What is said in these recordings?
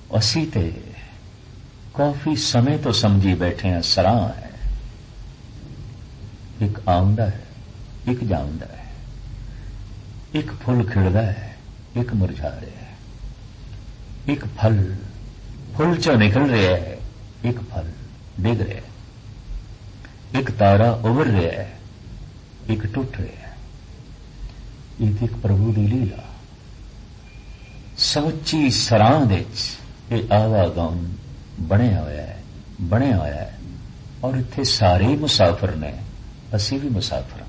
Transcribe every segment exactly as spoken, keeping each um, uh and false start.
असी ते काफी समय तो समझी बैठे हैं सराह है, एक आउंदा है, एक जाउंदा है, एक फुल खिड़दा है, एक मुरझा रहा है, एक फल फुल चो निकल रहा है, एक फल डिग रहा है, एक तारा उभर रहा है, एक टुट रहा है। ये एक प्रभु की लीला समुची सराह दे ਇਹ ਆਵਾਗਾਮ ਬਣਿਆ ਹੋਇਆ ਹੈ ਬਣਿਆ ਹੋਇਆ ਹੈ ਔਰ ਇੱਥੇ ਸਾਰੇ ਹੀ ਮੁਸਾਫਰ ਨੇ, ਅਸੀਂ ਵੀ ਮੁਸਾਫਰ ਹਾਂ,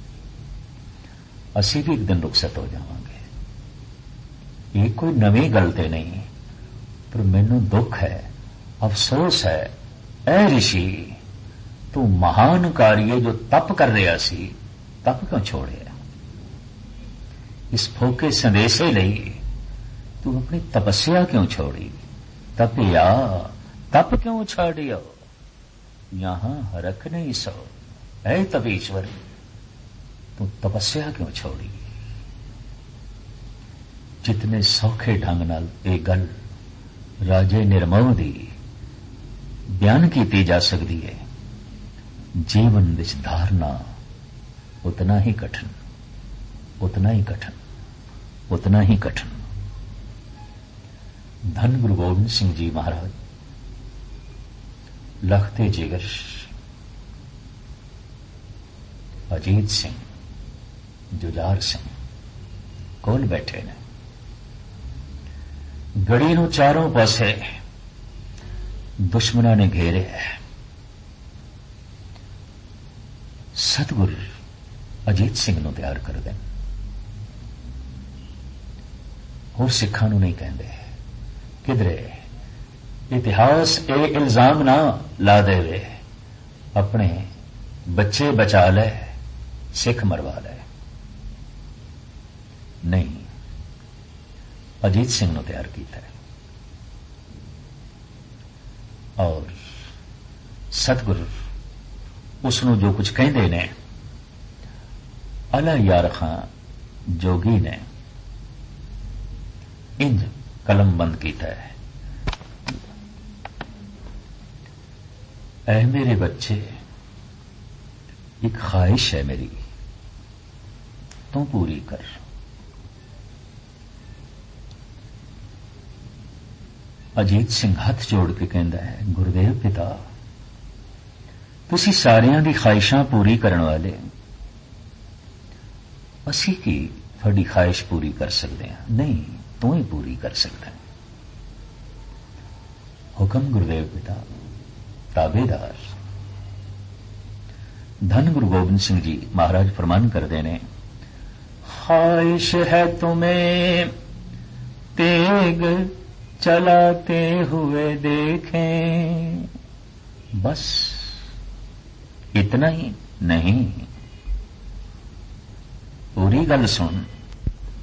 ਅਸੀਂ ਵੀ ਇੱਕ ਦਿਨ ਰੁਖਸਤ ਹੋ ਜਾਵਾਂਗੇ। ਇਹ ਕੋਈ ਨਵੀਂ ਗੱਲ ਤੇ ਨਹੀਂ, ਪਰ ਮੈਨੂੰ ਦੁੱਖ ਹੈ, ਅਫਸੋਸ ਹੈ, ਐ ਰਿਸ਼ੀ ਤੂੰ ਮਹਾਨ ਕਾਰੀਏ ਜੋ ਤਪ ਕਰ ਰਿਹਾ ਸੀ, ਤਪ ਕਿਉਂ ਛੋੜਿਆ? ਇਸ ਫੋਕੇ ਸੰਦੇਸ਼ੇ ਲਈ ਤੂੰ ਆਪਣੀ ਤਪੱਸਿਆ ਕਿਉਂ ਛੋੜੀ? तपिया तप क्यों छाड़ियो? यहां हरख नहीं सो, ऐ तपीश्वरी तू तपस्या क्यों छोड़ी? जितने सौखे ढंग नाल ये गल राजे निर्मोह दी बयान की जा सकती है, जीवन विच धारना उतना ही कठिन, उतना ही कठिन, उतना ही कठिन। धन गुरु गोबिंद सिंह जी महाराज लखते जिगर अजीत सिंह जुजार सिंह कोल बैठे ने, गड़ी नूं चारों पासे दुश्मनां ने घेरे है। सतगुर अजीत सिंह नूं तैयार कर देन, होर सिखां नूं नहीं कहंदे। किधरे इतिहास ये इल्जाम ना ला देवे अपने बच्चे बचा ले, सिख मरवा ले, नहीं, अजीत सिंह ने तैयार किया है। और सतगुरु उसनों जो कुछ कहते ने, अला यार खां जोगी ने इंज कलम बंद किया है, ऐ मेरे बच्चे एक ख्वाहिश है मेरी, तू पूरी कर। अजीत सिंह हाथ जोड़ के कहता है, गुरुदेव पिता तुसी सारियां दी ख्वाहिशां पूरी करने वाले, असी की थोड़ी ख्वाहिश पूरी कर सकते हैं? नहीं, तू ही पूरी कर सकता है। हुक्म गुरुदेव पिता, ताबेदार। धन गुरु गोबिंद सिंह जी महाराज फरमान करते ने, ख्वाहिश है तुम्हें तेग चलाते हुए देखें, बस इतना ही नहीं, पूरी गल सुन।